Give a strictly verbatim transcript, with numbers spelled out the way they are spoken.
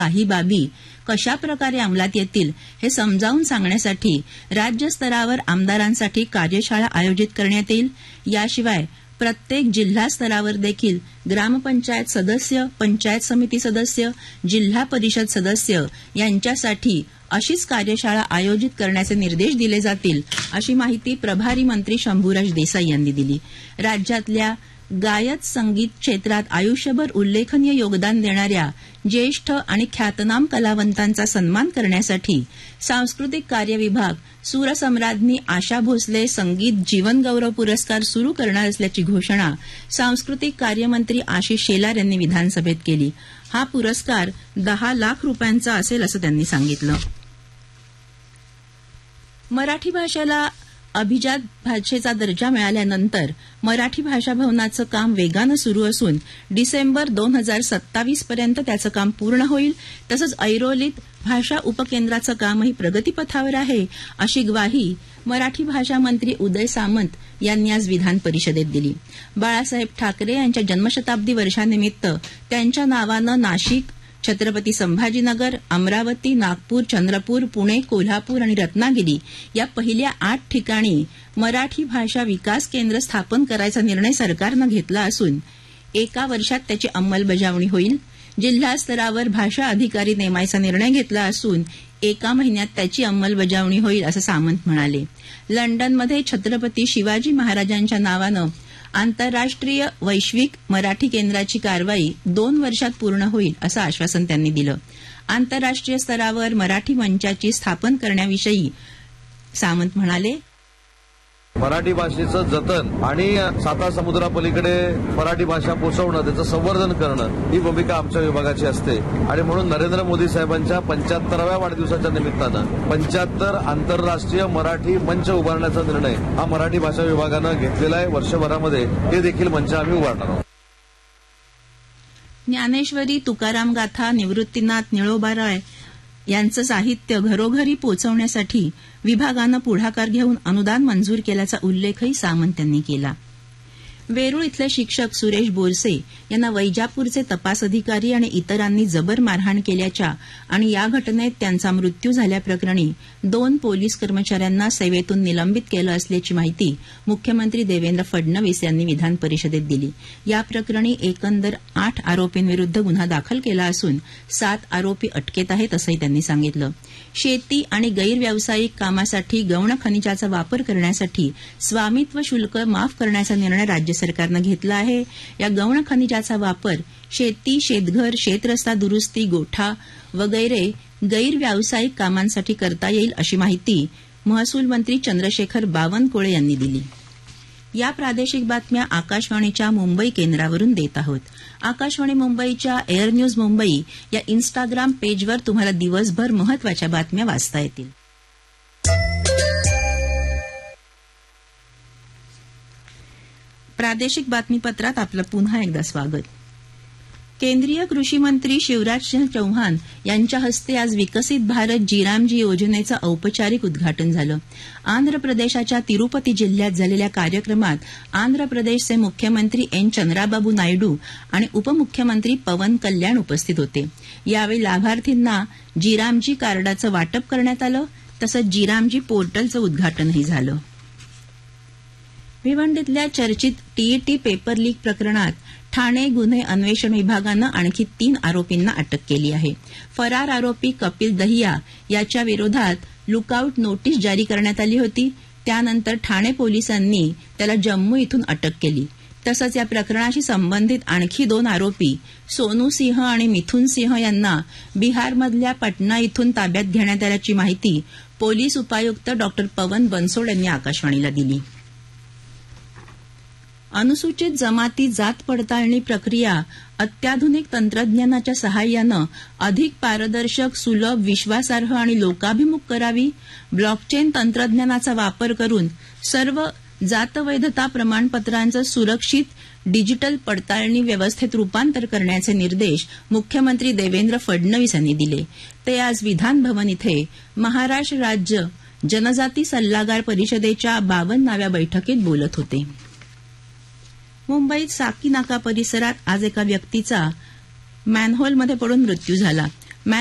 काही बाबी कशा प्रकारे अंमलात येतील हे समजावून सांगण्यासाठी राज्यस्तरावर आमदारांसाठी कार्यशाळा आयोजित करण्यात येईल. याशिवाय प्रत्येक जिल्हा स्तरावर देखील ग्रामपंचायत सदस्य, पंचायत समिती सदस्य, जिल्हा परिषद सदस्य यांच्यासाठी अशीच कार्यशाळा आयोजित करण्याचे निर्देश दिले जातील, अशी माहिती प्रभारी मंत्री शंभूराज देसाई यांनी दिली. राज्यातल्या गायक संगीत क्षेत्रात आयुष्यभर उल्लेखनीय योगदान देणाऱ्या ज्येष्ठ आणि ख्यातनाम कलावंतांचा सन्मान करण्यासाठी सांस्कृतिक कार्य विभाग सूरसम्राज्ञी आशा भोसले संगीत जीवन गौरव पुरस्कार सुरू करणार असल्याची घोषणा सांस्कृतिक कार्यमंत्री आशिष शेलार यांनी विधानसभेत केली. हा पुरस्कार दहा लाख रुपयांचा असेल असं त्यांनी सांगितलं. मराठी भाषेला अभिजात भाषेचा दर्जा मिळाल्यानंतर मराठी भाषा भवनाचं काम वेगानं सुरू असून डिसेंबर दोन हजार सत्तावीस पर्यंत त्याचं काम पूर्ण होईल. तसंच ऐरोलीत भाषा उपकेंद्राचं कामही प्रगतीपथावर आहे, अशी ग्वाही मराठी भाषा मंत्री उदय सामंत यांनी आज विधान परिषदेत दिली. बाळासाहेब ठाकरे यांच्या जन्मशताब्दी वर्षानिमित्त त्यांच्या नावानं नाशिक, छत्रपती संभाजीनगर, अमरावती, नागपूर, चंद्रपूर, पुणे, कोल्हापूर आणि रत्नागिरी या पहिल्या आठ ठिकाणी मराठी भाषा विकास केंद्र स्थापन करायचा निर्णय सरकारनं घेतला असून एका वर्षात त्याची अंमलबजावणी होईल. जिल्हा स्तरावर भाषा अधिकारी नेमायचा निर्णय घेतला असून एका महिन्यात त्याची अंमलबजावणी होईल, असं सामंत म्हणाले. लंडनमध्ये छत्रपती शिवाजी महाराजांच्या नावानं आंतरराष्ट्रीय वैश्विक मराठी केंद्राची कारवाई दोन वर्षात पूर्ण होईल, असं आश्वासन त्यांनी दिलं. आंतरराष्ट्रीय स्तरावर मराठी मंचाची स्थापन करण्याविषयी सामंत म्हणाले, मराठी भाषेचं जतन आणि साता समुद्रापलीकडे मराठी भाषा पोहोचवणं, त्याचं संवर्धन करणं ही भूमिका आमच्या विभागाची असते. आणि म्हणून नरेंद्र मोदी साहेबांच्या पंच्याहत्तराव्या वाढदिवसाच्या निमित्तानं पंच्याहत्तर आंतरराष्ट्रीय मराठी मंच उभारण्याचा निर्णय हा मराठी भाषा विभागानं घेतलेला आहे. वर्षभरामध्ये हे देखील मंच आम्ही उभारणार आहोत. ज्ञानेश्वरी, तुकाराम गाथा, निवृत्तीनाथ निळोबाराय यांचं साहित्य घरोघरी पोहोचवण्यासाठी विभागानं पुढाकार घेऊन अनुदान मंजूर केल्याचा उल्लेखही सामंत यांनी केला. वेरूळ इथले शिक्षक सुरेश बोरसे यांना वैजापूरचे तपास अधिकारी आणि इतरांनी जबर मारहाण केल्याच्या आणि या घटनेत त्यांचा मृत्यू झाल्याप्रकरणी दोन पोलीस कर्मचाऱ्यांना सेवेतून निलंबित केलं असल्याची माहिती मुख्यमंत्री देवेंद्र फडणवीस यांनी विधान परिषदेत दिली. या प्रकरणी एकंदर आठ आरोपींविरुद्ध गुन्हा दाखल केला असून सात आरोपी अटकेत आहेत, असंही त्यांनी सांगितलं. शेती आणि गैरव्यावसायिक कामासाठी गौण खनिजाचा वापर करण्यासाठी स्वामित्व शुल्क माफ करण्याचा निर्णय राज्य सरकारनं घेतला आहे. या गौण खनिजाचा वापर शेती, शेतघर, शेतरस्ता दुरुस्ती, गोठा वगैरे गैरव्यावसायिक कामांसाठी करता येईल, अशी माहिती महसूल मंत्री चंद्रशेखर बावनकुळे यांनी दिली. या प्रादेशिक बातम्या आकाशवाणीच्या मुंबई केंद्रावरून देत आहोत. आकाशवाणी मुंबईच्या एअर न्यूज मुंबई या इन्स्टाग्राम पेजवर तुम्हाला दिवसभर महत्वाच्या बातम्या वाचता येतील. प्रादेशिक बातमीपत्रात आपलं पुन्हा एकदा स्वागत. केंद्रीय कृषी मंत्री शिवराज सिंह चौहान यांच्या हस्ते आज विकसित भारत जीरामजी योजनेचं औपचारिक उद्घाटन झालं. आंध्र प्रदेशाच्या तिरुपती जिल्ह्यात झालेल्या कार्यक्रमात आंध्र प्रदेशचे मुख्यमंत्री एन चंद्राबाबू नायडू आणि उपमुख्यमंत्री पवन कल्याण उपस्थित होते. यावेळी लाभार्थींना जीरामजी कार्डाचं वाटप करण्यात आलं. तसंच जीरामजी पोर्टलचं उद्घाटनही झालं. भिवंडीतल्या चर्चित टीईटी पेपर लीक प्रकरणात ठाणे गुन्हे अन्वेषण विभागानं आणखी तीन आरोपींना अटक केली आहे. फरार आरोपी कपिल दहिया याच्या विरोधात लुकआउट नोटीस जारी करण्यात आली होती. त्यानंतर ठाणे पोलिसांनी त्याला जम्मू इथून अटक केली. तसंच या प्रकरणाशी संबंधित आणखी दोन आरोपी सोनू सिंह आणि मिथुन सिंह यांना बिहारमधल्या पटना इथून ताब्यात घेण्यात आल्याची माहिती पोलीस उपायुक्त डॉ पवन बनसोड यांनी आकाशवाणीला दिली. अनुसूचित जमाती जात पडताळणी प्रक्रिया अत्याधुनिक तंत्रज्ञानाच्या सहाय्यानं अधिक पारदर्शक, सुलभ, विश्वासार्ह आणि लोकाभिमुख करावी. ब्लॉकचेन तंत्रज्ञानाचा वापर करून सर्व जातवैधता प्रमाणपत्रांचं सुरक्षित डिजिटल पडताळणी व्यवस्थेत रूपांतर करण्याचे निर्देश मुख्यमंत्री देवेंद्र फडणवीस यांनी दिले. ते आज विधान भवन इथे महाराष्ट्र राज्य जनजाती सल्लागार परिषदेच्या बावन्नाव्या बैठकीत बोलत होते. मुंबईत साकीनाका परिसरात आज एका व्यक्तीचा मॅनहोलमध्ये पडून मृत्यू झाला.